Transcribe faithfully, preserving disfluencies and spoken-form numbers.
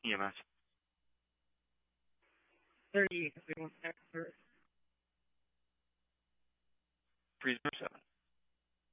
E M S. thirty-eight, we want that for three zero seven.